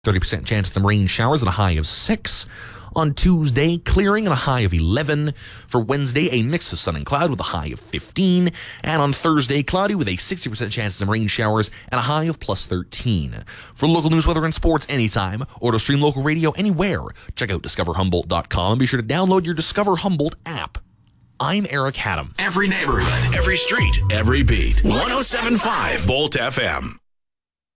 30% chance of some rain showers and a high of 6. On Tuesday, clearing and a high of 11. For Wednesday, a mix of sun and cloud with a high of 15. And on Thursday, cloudy with a 60% chance of some rain showers and a high of plus 13. For local news, weather, and sports anytime, or to stream local radio anywhere, check out discoverhumboldt.com and be sure to download your Discover Humboldt app. I'm Eric Haddam. Every neighborhood, every street, every beat. 107.5 Volt FM.